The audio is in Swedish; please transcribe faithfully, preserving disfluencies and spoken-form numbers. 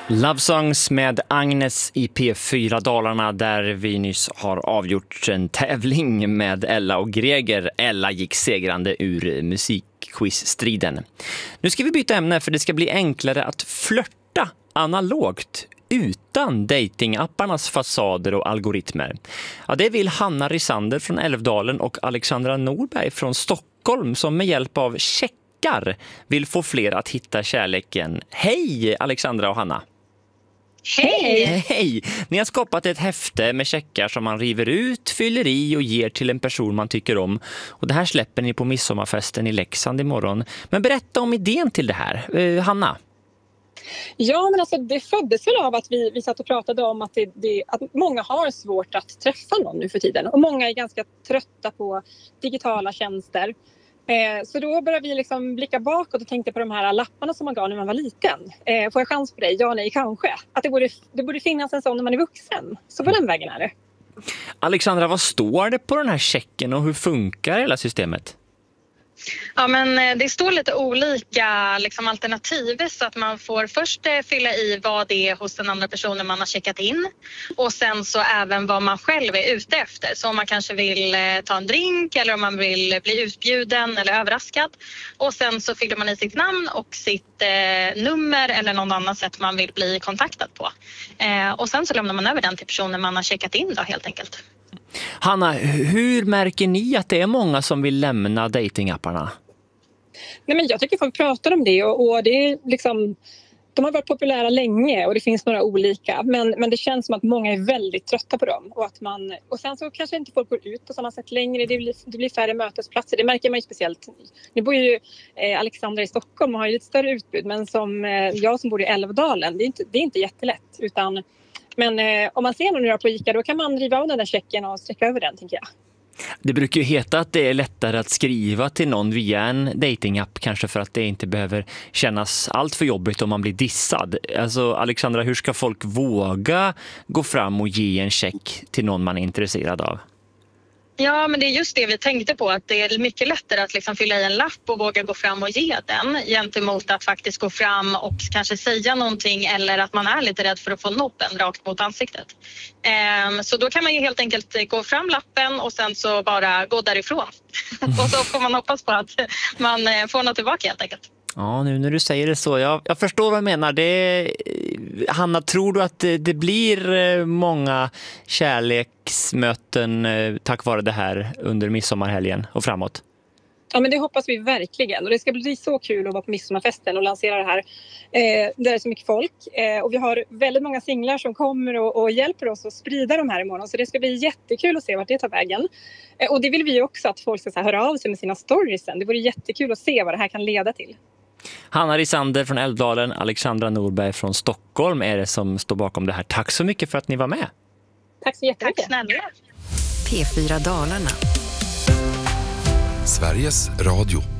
Love Songs med Agnes i P fyra Dalarna, där vi nyss har avgjort en tävling med Ella och Greger. Ella gick segrande ur musikquizstriden. Nu ska vi byta ämne, för det ska bli enklare att flirta analogt utan datingapparnas fasader och algoritmer. Ja, det vill Hanna Risander från Älvdalen och Alexandra Norberg från Stockholm, som med hjälp av checkar vill få fler att hitta kärleken. Hej Alexandra och Hanna! Hej! Hej! Ni har skapat ett häfte med checkar som man river ut, fyller i och ger till en person man tycker om. Och det här släpper ni på midsommarfesten i Leksand imorgon. Men berätta om idén till det här. Eh, Hanna? Ja, men alltså det föddes väl av att vi, vi satt och pratade om att, det, det, att många har svårt att träffa någon nu för tiden. Och många är ganska trötta på digitala tjänster. Eh, så då började vi liksom blicka bakåt och tänkte på de här lapparna som man gav när man var liten. Eh, får jag chans på dig? Ja, nej, kanske. Att det borde, det borde finnas en sån när man är vuxen. Så på den vägen är det. Alexandra, vad står det på den här checken och hur funkar hela systemet? Ja, men det står lite olika liksom, alternativ, så att man får först fylla i vad det är hos den andra personen man har checkat in, och sen så även vad man själv är ute efter. Så om man kanske vill ta en drink eller om man vill bli utbjuden eller överraskad, och sen så fyller man i sitt namn och sitt eh, nummer eller någon annan sätt man vill bli kontaktad på. Eh, och sen så lämnar man över den till personen man har checkat in då, helt enkelt. Hanna, hur märker ni att det är många som vill lämna datingapparna? Nej, men jag tycker folk pratar om det och, och det är liksom, de har varit populära länge och det finns några olika, men, men det känns som att många är väldigt trötta på dem, och, att man, och sen så kanske inte folk går ut på samma sätt längre, det blir, det blir färre mötesplatser, det märker man ju speciellt. Nu bor ju eh, Alexandra i Stockholm och har ju lite större utbud, men som eh, jag som bor i Älvdalen, det är inte, det är inte jättelätt, utan men eh, om man ser någon nu på Ica, då kan man riva av den där checken och sträcka över den, tänker jag. Det brukar ju heta att det är lättare att skriva till någon via en datingapp, kanske för att det inte behöver kännas allt för jobbigt om man blir dissad. Alltså Alexandra, hur ska folk våga gå fram och ge en check till någon man är intresserad av? Ja, men det är just det vi tänkte på, att det är mycket lättare att liksom fylla i en lapp och våga gå fram och ge den, gentemot att faktiskt gå fram och kanske säga någonting, eller att man är lite rädd för att få noppen rakt mot ansiktet. Um, så då kan man ju helt enkelt gå fram lappen och sen så bara gå därifrån. Och så får man hoppas på att man får något tillbaka, helt enkelt. Ja, nu när du säger det så. Jag, jag förstår vad jag menar. Det, Hanna, tror du att det, det blir många kärleksmöten tack vare det här under midsommarhelgen och framåt? Ja, men det hoppas vi verkligen. Och det ska bli så kul att vara på midsommarfesten och lansera det här. Eh, det är så mycket folk. Eh, och vi har väldigt många singlar som kommer och, och hjälper oss att sprida de här imorgon. Så det ska bli jättekul att se vart det tar vägen. Eh, och det vill vi också, att folk ska så här, höra av sig med sina stories sen. Det vore jättekul att se vad det här kan leda till. Hanna Risander från Älvdalen, Alexandra Norberg från Stockholm är det som står bakom det här. Tack så mycket för att ni var med. Tack så jättemycket. Tack snälla. P fyra Dalarna. Sveriges Radio.